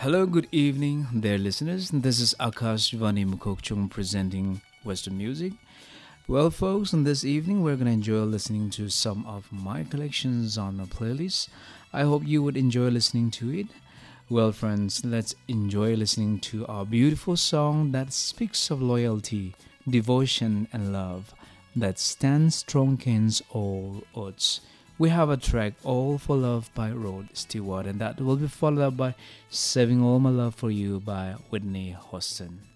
Hello, good evening, dear listeners. This is Akash Vani Mukokchung presenting Western music. Well, folks, in this evening we're going to enjoy listening to some of my collections on a playlist. I hope you would enjoy listening to it. Well, friends, let's enjoy listening to our beautiful song that speaks of loyalty, devotion, and love that stands strong against all odds. We have a track All for Love by Rod Stewart, and that will be followed up by Saving All My Love for You by Whitney Houston.